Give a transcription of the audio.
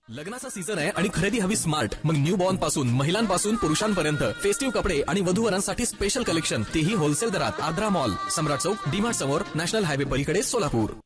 लग्नाचा सीझन आहे आणि खरेदी हवी स्मार्ट. मग न्यू बॉर्न पासून महिलांपासून पुरुषांपर्यंत फेस्टिव्ह कपडे आणि वधूवरांसाठी स्पेशल कलेक्शन, तेही होलसेल दरात. आद्रा मॉल, सम्राट चौक, डीमार्ट समोर, नॅशनल हायवे पलीकडे, सोलापूर.